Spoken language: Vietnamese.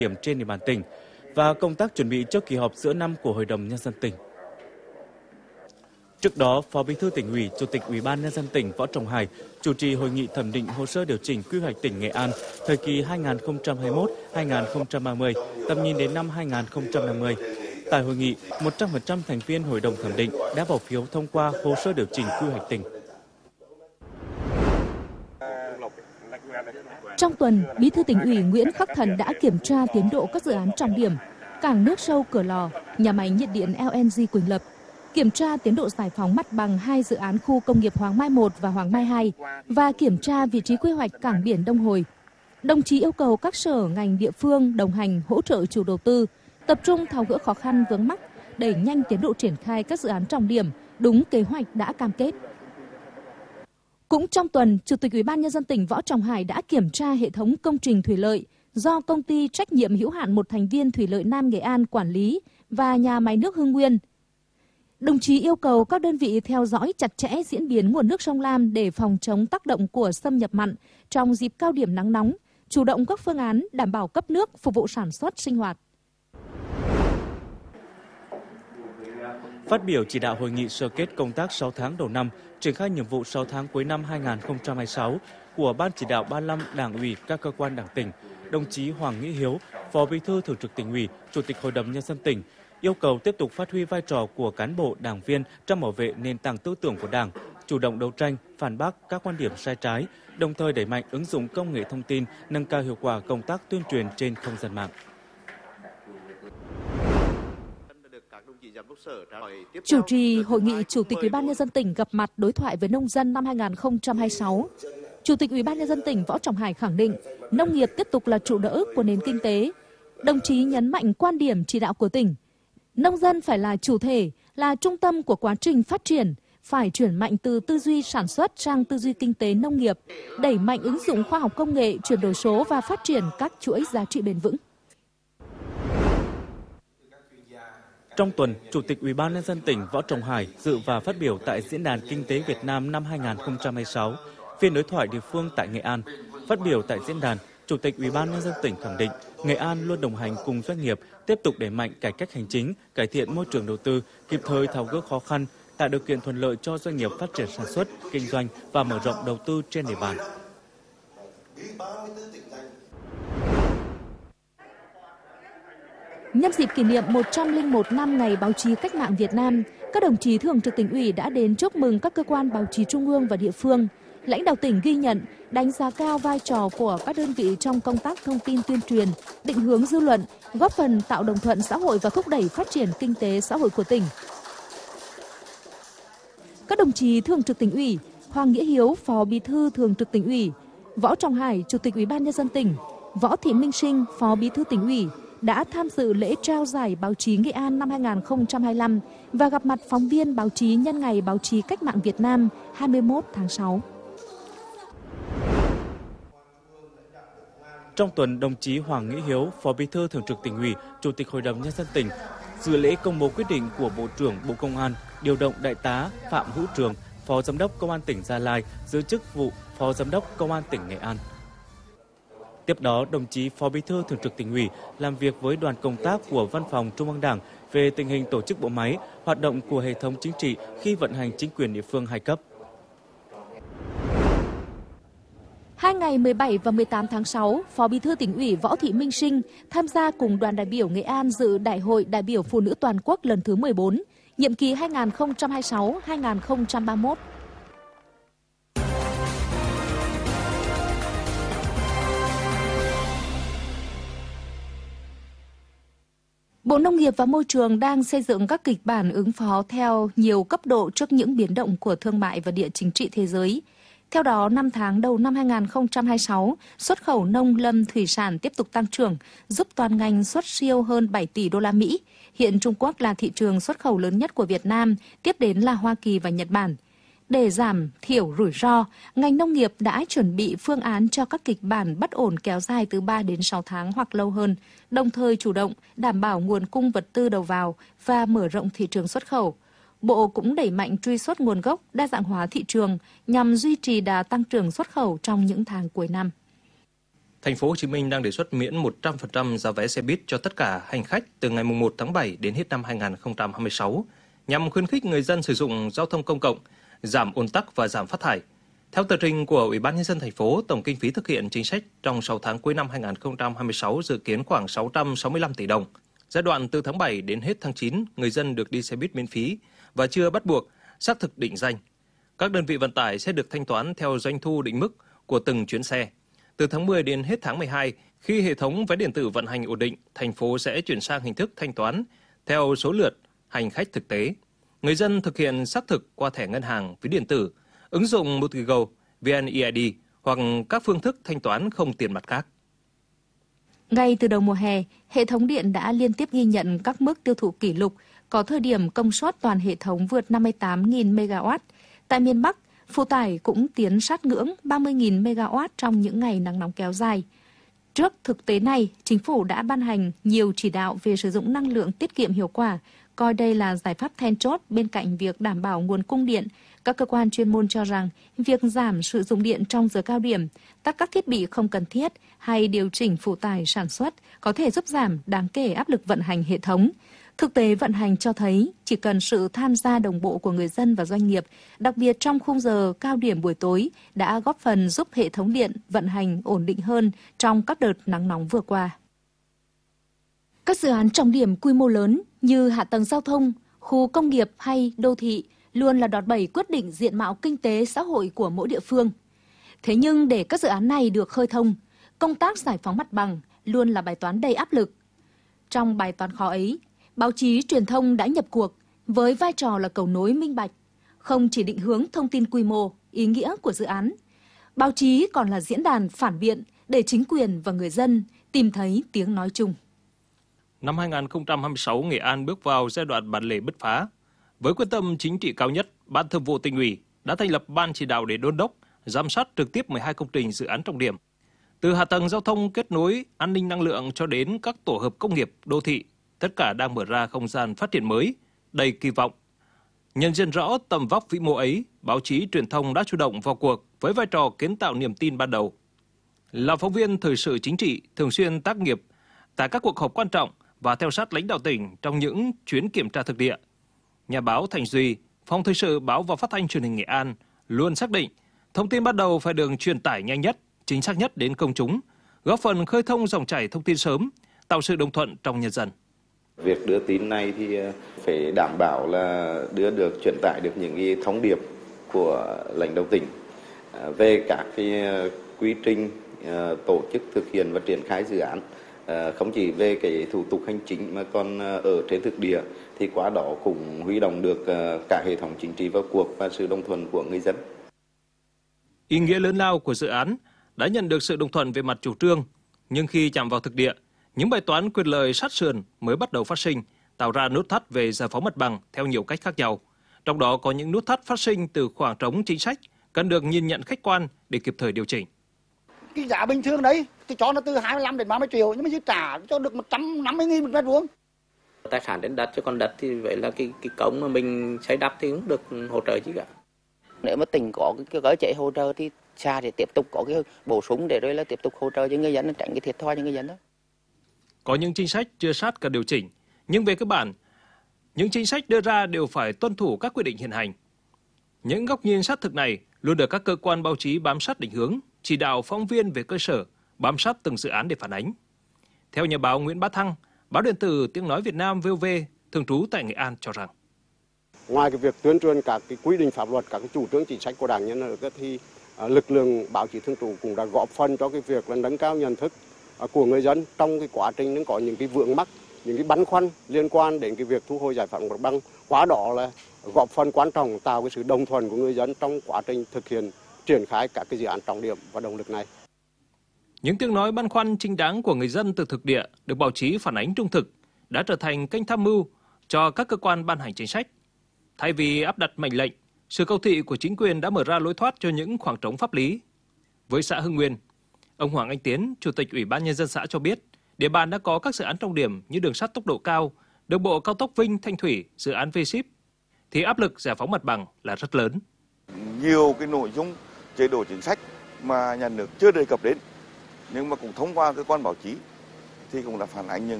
điểm trên địa bàn tỉnh và công tác chuẩn bị cho kỳ họp giữa năm của Hội đồng Nhân dân tỉnh. Trước đó, Phó Bí thư Tỉnh ủy, Chủ tịch Ủy ban Nhân dân tỉnh Võ Trọng Hải chủ trì hội nghị thẩm định hồ sơ điều chỉnh quy hoạch tỉnh Nghệ An thời kỳ 2021-2030, tầm nhìn đến năm 2050. Tại hội nghị, 100% thành viên Hội đồng thẩm định đã bỏ phiếu thông qua hồ sơ điều chỉnh quy hoạch tỉnh. Trong tuần, Bí thư Tỉnh ủy Nguyễn Khắc Thần đã kiểm tra tiến độ các dự án trọng điểm, cảng nước sâu Cửa Lò, nhà máy nhiệt điện LNG Quỳnh Lập, kiểm tra tiến độ giải phóng mặt bằng 2 dự án khu công nghiệp Hoàng Mai 1 và Hoàng Mai 2 và kiểm tra vị trí quy hoạch cảng biển Đông Hồi. Đồng chí yêu cầu các sở ngành địa phương đồng hành hỗ trợ chủ đầu tư, tập trung tháo gỡ khó khăn vướng mắc, đẩy nhanh tiến độ triển khai các dự án trọng điểm đúng kế hoạch đã cam kết. Cũng trong tuần, Chủ tịch Ủy ban Nhân dân tỉnh Võ Trọng Hải đã kiểm tra hệ thống công trình thủy lợi do Công ty trách nhiệm hữu hạn một thành viên Thủy lợi Nam Nghệ An quản lý và nhà máy nước Hưng Nguyên. Đồng chí yêu cầu các đơn vị theo dõi chặt chẽ diễn biến nguồn nước sông Lam để phòng chống tác động của xâm nhập mặn trong dịp cao điểm nắng nóng, chủ động các phương án đảm bảo cấp nước phục vụ sản xuất sinh hoạt. Phát biểu chỉ đạo hội nghị sơ kết công tác 6 tháng đầu năm, triển khai nhiệm vụ 6 tháng cuối năm 2026 của Ban chỉ đạo 35 Đảng ủy các cơ quan Đảng tỉnh, đồng chí Hoàng Nghĩa Hiếu, Phó Bí thư Thường trực Tỉnh ủy, Chủ tịch Hội đồng Nhân dân tỉnh, yêu cầu tiếp tục phát huy vai trò của cán bộ, đảng viên trong bảo vệ nền tảng tư tưởng của Đảng, chủ động đấu tranh, phản bác các quan điểm sai trái, đồng thời đẩy mạnh ứng dụng công nghệ thông tin, nâng cao hiệu quả công tác tuyên truyền trên không gian mạng. Chủ trì hội nghị Chủ tịch Ủy ban Nhân dân tỉnh gặp mặt đối thoại với nông dân năm 2026, Chủ tịch Ủy ban Nhân dân tỉnh Võ Trọng Hải khẳng định nông nghiệp tiếp tục là trụ đỡ của nền kinh tế. Đồng chí nhấn mạnh quan điểm chỉ đạo của tỉnh, nông dân phải là chủ thể, là trung tâm của quá trình phát triển, phải chuyển mạnh từ tư duy sản xuất sang tư duy kinh tế nông nghiệp, đẩy mạnh ứng dụng khoa học công nghệ, chuyển đổi số và phát triển các chuỗi giá trị bền vững. Trong tuần, Chủ tịch Ủy ban Nhân dân tỉnh Võ Trọng Hải dự và phát biểu tại Diễn đàn Kinh tế Việt Nam năm 2026, phiên đối thoại địa phương tại Nghệ An. Phát biểu tại diễn đàn, Chủ tịch Ủy ban Nhân dân tỉnh khẳng định Nghệ An luôn đồng hành cùng doanh nghiệp, tiếp tục đẩy mạnh cải cách hành chính, cải thiện môi trường đầu tư, kịp thời tháo gỡ khó khăn, tạo điều kiện thuận lợi cho doanh nghiệp phát triển sản xuất, kinh doanh và mở rộng đầu tư trên địa bàn. Nhân dịp kỷ niệm 101 năm Ngày Báo chí Cách mạng Việt Nam, các đồng chí Thường trực Tỉnh ủy đã đến chúc mừng các cơ quan báo chí trung ương và địa phương. Lãnh đạo tỉnh ghi nhận, đánh giá cao vai trò của các đơn vị trong công tác thông tin tuyên truyền, định hướng dư luận, góp phần tạo đồng thuận xã hội và thúc đẩy phát triển kinh tế xã hội của tỉnh. Các đồng chí Thường trực Tỉnh ủy, Hoàng Nghĩa Hiếu, Phó Bí thư Thường trực Tỉnh ủy, Võ Trọng Hải, Chủ tịch Ủy ban Nhân dân tỉnh, Võ Thị Minh Sinh, Phó Bí thư Tỉnh ủy đã tham dự lễ trao giải báo chí Nghệ An năm 2025 và gặp mặt phóng viên báo chí nhân ngày báo chí Cách mạng Việt Nam 21 tháng 6. Trong tuần, đồng chí Hoàng Nghĩa Hiếu, Phó Bí thư Thường trực Tỉnh ủy, Chủ tịch Hội đồng Nhân dân tỉnh, dự lễ công bố quyết định của Bộ trưởng Bộ Công an điều động Đại tá Phạm Hữu Trường, Phó Giám đốc Công an tỉnh Gia Lai giữ chức vụ Phó Giám đốc Công an tỉnh Nghệ An. Tiếp đó, đồng chí Phó Bí thư Thường trực Tỉnh ủy làm việc với đoàn công tác của Văn phòng Trung ương Đảng về tình hình tổ chức bộ máy, hoạt động của hệ thống chính trị khi vận hành chính quyền địa phương hai cấp. Hai ngày 17 và 18 tháng 6, Phó Bí thư Tỉnh ủy Võ Thị Minh Sinh tham gia cùng đoàn đại biểu Nghệ An dự Đại hội đại biểu Phụ nữ toàn quốc lần thứ 14, nhiệm kỳ 2026-2031. Bộ Nông nghiệp và Môi trường đang xây dựng các kịch bản ứng phó theo nhiều cấp độ trước những biến động của thương mại và địa chính trị thế giới. Theo đó, 5 tháng đầu năm 2026, xuất khẩu nông lâm thủy sản tiếp tục tăng trưởng, giúp toàn ngành xuất siêu hơn 7 tỷ đô la Mỹ. Hiện Trung Quốc là thị trường xuất khẩu lớn nhất của Việt Nam, tiếp đến là Hoa Kỳ và Nhật Bản. Để giảm thiểu rủi ro, ngành nông nghiệp đã chuẩn bị phương án cho các kịch bản bất ổn kéo dài từ 3 đến 6 tháng hoặc lâu hơn, đồng thời chủ động đảm bảo nguồn cung vật tư đầu vào và mở rộng thị trường xuất khẩu. Bộ cũng đẩy mạnh truy xuất nguồn gốc, đa dạng hóa thị trường nhằm duy trì đà tăng trưởng xuất khẩu trong những tháng cuối năm. Thành phố Hồ Chí Minh đang đề xuất miễn 100% giá vé xe buýt cho tất cả hành khách từ ngày 1 tháng 7 đến hết năm 2026, nhằm khuyến khích người dân sử dụng giao thông công cộng, giảm ùn tắc và giảm phát thải. Theo tờ trình của Ủy ban Nhân dân thành phố, tổng kinh phí thực hiện chính sách trong 6 tháng cuối năm 2026 dự kiến khoảng 665 tỷ đồng. Giai đoạn từ tháng 7 đến hết tháng 9, người dân được đi xe buýt miễn phí và chưa bắt buộc xác thực định danh. Các đơn vị vận tải sẽ được thanh toán theo doanh thu định mức của từng chuyến xe. Từ tháng 10 đến hết tháng 12, khi hệ thống vé điện tử vận hành ổn định, thành phố sẽ chuyển sang hình thức thanh toán theo số lượt hành khách thực tế. Người dân thực hiện xác thực qua thẻ ngân hàng, ví điện tử, ứng dụng Motigo, VNeID hoặc các phương thức thanh toán không tiền mặt khác. Ngay từ đầu mùa hè, hệ thống điện đã liên tiếp ghi nhận các mức tiêu thụ kỷ lục, có thời điểm công suất toàn hệ thống vượt 58.000 MW. Tại miền Bắc, phụ tải cũng tiến sát ngưỡng 30.000 MW trong những ngày nắng nóng kéo dài. Trước thực tế này, Chính phủ đã ban hành nhiều chỉ đạo về sử dụng năng lượng tiết kiệm hiệu quả, coi đây là giải pháp then chốt bên cạnh việc đảm bảo nguồn cung điện. Các cơ quan chuyên môn cho rằng việc giảm sử dụng điện trong giờ cao điểm, tắt các thiết bị không cần thiết hay điều chỉnh phụ tải sản xuất có thể giúp giảm đáng kể áp lực vận hành hệ thống. Thực tế vận hành cho thấy chỉ cần sự tham gia đồng bộ của người dân và doanh nghiệp, đặc biệt trong khung giờ cao điểm buổi tối, đã góp phần giúp hệ thống điện vận hành ổn định hơn trong các đợt nắng nóng vừa qua. Các dự án trọng điểm quy mô lớn như hạ tầng giao thông, khu công nghiệp hay đô thị luôn là đòn bẩy quyết định diện mạo kinh tế xã hội của mỗi địa phương. Thế nhưng để các dự án này được khơi thông, công tác giải phóng mặt bằng luôn là bài toán đầy áp lực. Trong bài toán khó ấy, báo chí truyền thông đã nhập cuộc với vai trò là cầu nối minh bạch, không chỉ định hướng thông tin quy mô, ý nghĩa của dự án. Báo chí còn là diễn đàn phản biện để chính quyền và người dân tìm thấy tiếng nói chung. Năm 2026, Nghệ An bước vào giai đoạn bản lề bứt phá. Với quyết tâm chính trị cao nhất, Ban Thường vụ Tỉnh ủy đã thành lập ban chỉ đạo để đôn đốc, giám sát trực tiếp 12 công trình dự án trọng điểm. Từ hạ tầng giao thông kết nối, an ninh năng lượng cho đến các tổ hợp công nghiệp, đô thị, tất cả đang mở ra không gian phát triển mới, đầy kỳ vọng. Nhận diện rõ tầm vóc vĩ mô ấy, báo chí truyền thông đã chủ động vào cuộc với vai trò kiến tạo niềm tin ban đầu. Là phóng viên thời sự chính trị, thường xuyên tác nghiệp tại các cuộc họp quan trọng và theo sát lãnh đạo tỉnh trong những chuyến kiểm tra thực địa, nhà báo Thành Duy, Phòng Thời sự Báo và Phát thanh Truyền hình Nghệ An luôn xác định thông tin ban đầu phải được truyền tải nhanh nhất, chính xác nhất đến công chúng, góp phần khơi thông dòng chảy thông tin sớm, tạo sự đồng thuận trong nhân dân. Việc đưa tin này thì phải đảm bảo là đưa được truyền tải được những cái thông điệp của lãnh đạo tỉnh về các cái quy trình tổ chức thực hiện và triển khai dự án, không chỉ về cái thủ tục hành chính mà còn ở trên thực địa, thì qua đó cũng huy động được cả hệ thống chính trị vào cuộc và sự đồng thuận của người dân. Ý nghĩa lớn lao của dự án đã nhận được sự đồng thuận về mặt chủ trương, nhưng khi chạm vào thực địa, những bài toán quyền lợi sát sườn mới bắt đầu phát sinh, tạo ra nút thắt về giải phóng mặt bằng theo nhiều cách khác nhau. Trong đó có những nút thắt phát sinh từ khoảng trống chính sách cần được nhìn nhận khách quan để kịp thời điều chỉnh. Cái giá bình thường đấy thì cho nó từ 25 đến 30 triệu, nhưng mà trả cho được 150.000 một mét vuông. Tài sản đến đất, chứ còn đất thì vậy là cái cống mà mình xây đắp thì cũng được hỗ trợ chứ cả. Nếu mà tỉnh có cái cơ chế hỗ trợ thì xã để tiếp tục có cái bổ sung để rồi là tiếp tục hỗ trợ cho người dân, tránh cái thiệt thòi cho người dân đó. Có những chính sách chưa sát cần điều chỉnh, nhưng về cơ bản, những chính sách đưa ra đều phải tuân thủ các quy định hiện hành. Những góc nhìn sát thực này luôn được các cơ quan báo chí bám sát định hướng, chỉ đạo phóng viên về cơ sở, bám sát từng dự án để phản ánh. Theo nhà báo Nguyễn Bá Thăng, báo điện tử Tiếng Nói Việt Nam VOV, thường trú tại Nghệ An cho rằng, ngoài cái việc tuyên truyền các cái quy định pháp luật, các cái chủ trương chính sách của Đảng Nhà nước thì lực lượng báo chí thường trú cũng đã góp phần cho cái việc là nâng cao nhận thức của người dân trong cái quá trình nó có những cái vướng mắc, những cái băn khoăn liên quan đến cái việc thu hồi giải phóng mặt bằng. Quá đó là góp phần quan trọng tạo cái sự đồng thuận của người dân trong quá trình thực hiện triển khai các cái dự án trọng điểm và động lực này. Những tiếng nói băn khoăn chính đáng của người dân từ thực địa được báo chí phản ánh trung thực đã trở thành kênh tham mưu cho các cơ quan ban hành chính sách. Thay vì áp đặt mệnh lệnh, sự cầu thị của chính quyền đã mở ra lối thoát cho những khoảng trống pháp lý. Với xã Hưng Nguyên, ông Hoàng Anh Tiến, Chủ tịch Ủy ban Nhân dân xã cho biết, địa bàn đã có các dự án trọng điểm như đường sắt tốc độ cao, đường bộ cao tốc Vinh - Thanh Thủy, dự án V-Ship, thì áp lực giải phóng mặt bằng là rất lớn. Nhiều cái nội dung chế độ chính sách mà nhà nước chưa đề cập đến nhưng mà cũng thông qua cơ quan báo chí thì cũng đã phản ánh những